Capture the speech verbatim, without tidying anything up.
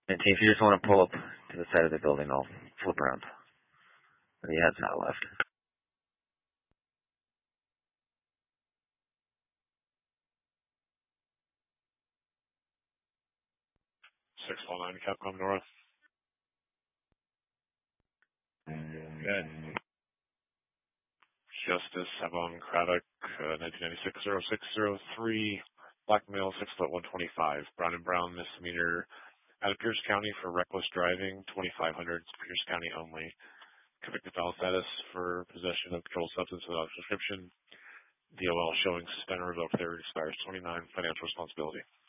And team, if you just want to pull up to the side of the building, I'll flip around. The head's not left. six one nine Capcom North. Good. Justice Savon Craddock, uh, nineteen ninety-six oh six oh three, black male, six foot one twenty-five, brown and brown misdemeanor out of Pierce County for reckless driving, twenty-five hundred, Pierce County only. Convicted felon status for possession of controlled substance without prescription. D O L showing suspended revoked there expires twenty-nine, financial responsibility.